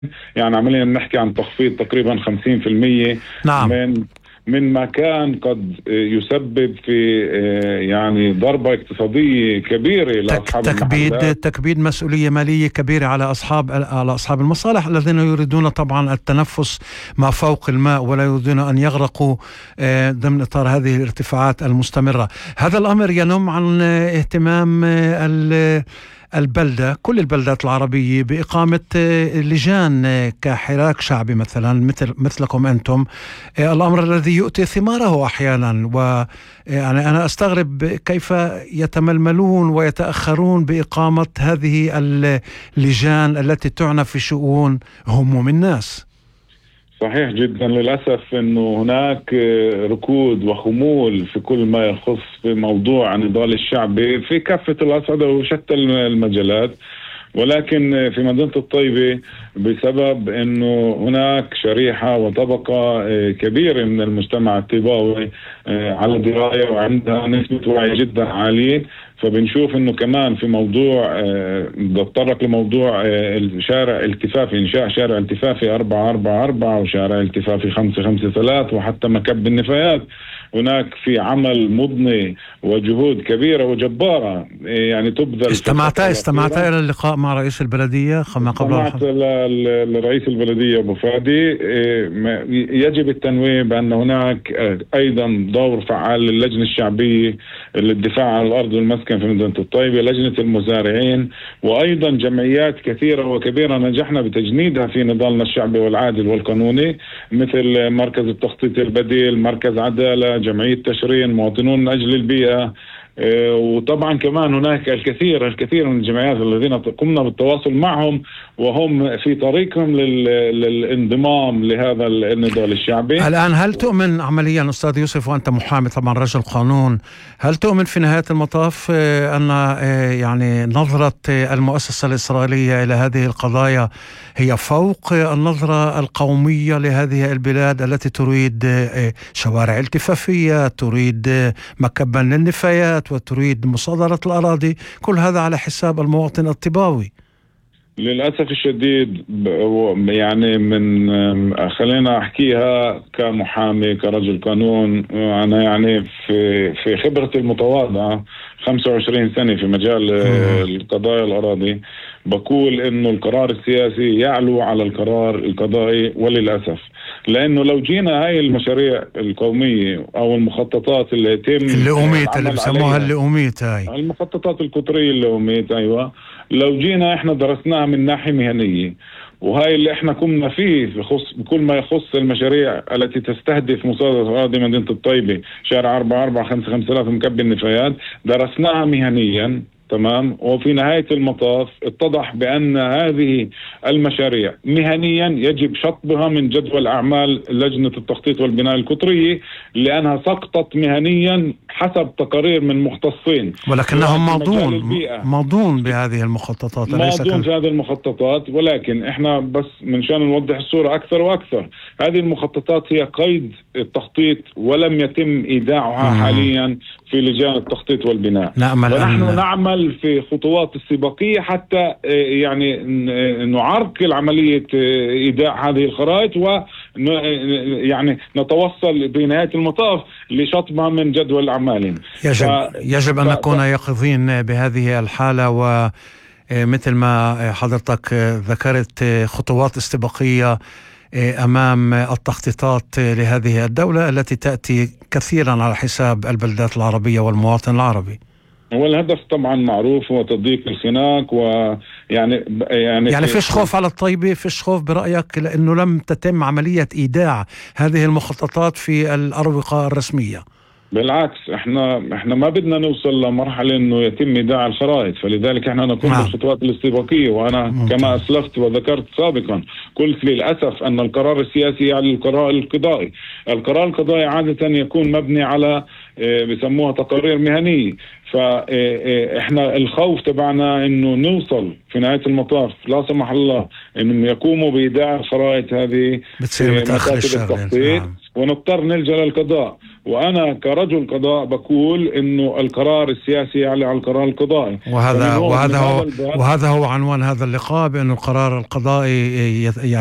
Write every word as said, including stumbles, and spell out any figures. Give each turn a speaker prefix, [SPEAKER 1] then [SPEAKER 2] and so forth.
[SPEAKER 1] يعني عمليا نحكي عن تخفيض تقريبا خمسين بالمئة
[SPEAKER 2] نعم.
[SPEAKER 1] من من ما كان قد يسبب في يعني ضربة اقتصادية كبيرة لأصحاب
[SPEAKER 2] تكبيد
[SPEAKER 1] المحلات.
[SPEAKER 2] تكبيد مسؤولية مالية كبيرة على أصحاب على أصحاب المصالح الذين يريدون طبعا التنفس ما فوق الماء ولا يريدون أن يغرقوا ضمن إطار هذه الارتفاعات المستمرة. هذا الأمر ينم عن اهتمام البلدة، كل البلدات العربية، بإقامة لجان كحراك شعبي مثلا مثل مثلكم أنتم، الأمر الذي يؤتي ثماره أحيانا. ويعني أنا أستغرب كيف يتململون ويتأخرون بإقامة هذه اللجان التي تعنى في شؤون هموم الناس.
[SPEAKER 1] صحيح جدا. للأسف أنه هناك ركود وخمول في كل ما يخص في موضوع النضال الشعبي في كافة الأصعدة وشتى المجالات، ولكن في مدينة الطيبة بسبب أنه هناك شريحة وطبقة كبيرة من المجتمع الطيباوي على دراية وعندها نسبة وعي جدا عالية، فبنشوف انه كمان في موضوع بتطرق لموضوع الشارع التفافي، انشاء شارع التفافي أربعة أربعة أربعة وشارع التفافي خمسة خمسة ثلاثة وحتى مكب النفايات. هناك في عمل مضني وجهود كبيرة وجبارة يعني تبذل.
[SPEAKER 2] استمعت استمعت إلى اللقاء مع رئيس البلدية ما قبل؟
[SPEAKER 1] استمعت لرئيس البلدية أبو فادي. يجب التنويه بأن هناك أيضا دور فعال للجنة الشعبية للدفاع عن الأرض والمسكن في مدينة الطيبة، لجنة المزارعين، وأيضا جمعيات كثيرة وكبيرة نجحنا بتجنيدها في نضالنا الشعبي والعادل والقانوني، مثل مركز التخطيط البديل، مركز عدالة، جمعية تشرين، مواطنون من أجل البيئة. وطبعا كمان هناك الكثير الكثير من الجمعيات الذين قمنا بالتواصل معهم وهم في طريقهم للانضمام لهذا النضال الشعبي.
[SPEAKER 2] الآن هل تؤمن عمليا أستاذ يوسف، وأنت محامي طبعا رجل قانون، هل تؤمن في نهاية المطاف أن يعني نظرة المؤسسة الإسرائيلية إلى هذه القضايا هي فوق النظرة القومية لهذه البلاد التي تريد شوارع التفافية، تريد مكبا للنفايات، وتريد مصادرة الأراضي، كل هذا على حساب المواطن الطيباوي؟
[SPEAKER 1] للأسف الشديد يعني من خلينا أحكيها كمحامي كرجل قانون، أنا يعني في في خبرتي المتواضعة خمسة وعشرين سنة في مجال القضايا الأراضي، بقول إنه القرار السياسي يعلو على القرار القضائي. وللأسف لأنه لو جينا هاي المشاريع القومية أو المخططات اللي يتم
[SPEAKER 2] اللي اللي بسموها اللي هاي
[SPEAKER 1] المخططات القطرية اللي أيوة، لو جينا إحنا درسناها من ناحية مهنية، وهاي اللي احنا قمنا فيه بخص بكل ما يخص المشاريع التي تستهدف مصادرة أراضي مدينة الطيبة، شارع أربعة أربعة خمسة خمسة ثلاثة مكب النفايات، درسناها مهنيا تمام. وفي نهاية المطاف اتضح بأن هذه المشاريع مهنيا يجب شطبها من جدول أعمال لجنة التخطيط والبناء القطرية، لأنها سقطت مهنيا حسب تقارير من مختصين،
[SPEAKER 2] ولكنهم ماضون ماضون بهذه المخططات،
[SPEAKER 1] ماضون في هذه المخططات. ولكن احنا بس من شان نوضح الصورة أكثر وأكثر، هذه المخططات هي قيد التخطيط ولم يتم إيداعها مم. حاليا في لجان التخطيط والبناء.
[SPEAKER 2] نأمل
[SPEAKER 1] ونحن
[SPEAKER 2] أن...
[SPEAKER 1] نعمل في خطوات استباقية حتى يعني نعرقل عملية إيداع هذه الخرائط، و يعني نتوصل بنهاية المطاف لشطبها من جدول أعمالهم.
[SPEAKER 2] يجب, ف... يجب أن نكون ف... يقظين بهذه الحالة، ومثل ما حضرتك ذكرت خطوات استباقية أمام التخطيطات لهذه الدولة التي تأتي كثيرا على حساب البلدات العربية والمواطن العربي.
[SPEAKER 1] والهدف طبعا معروف هو تضييق الخناق، ويعني يعني
[SPEAKER 2] يعني فيش خوف على الطيبة؟ فيش خوف برأيك لأنه لم تتم عملية إيداع هذه المخططات في الأروقة الرسمية؟
[SPEAKER 1] بالعكس، احنا احنا ما بدنا نوصل لمرحله انه يتم ايداع الخرائط، فلذلك احنا نقوم نعم. بالخطوات الاستباقيه. وانا ممكن. كما اسلفت وذكرت سابقا قلت للاسف ان القرار السياسي يعني القرار القضائي. القرار القضائي عاده يكون مبني على بسموها تقارير مهنية. فإحنا الخوف تبعنا إنه نوصل في نهاية المطاف لا سمح الله إنهم يقوموا بإيداع الخرائط هذه
[SPEAKER 2] بتصير متأخر التخطيط
[SPEAKER 1] ونضطر نلجأ للقضاء. وأنا كرجل قضاء بقول إنه القرار السياسي يعلى على القرار القضائي.
[SPEAKER 2] وهذا وهذا هو وهذا هو عنوان هذا اللقاء، بأن القرار القضائي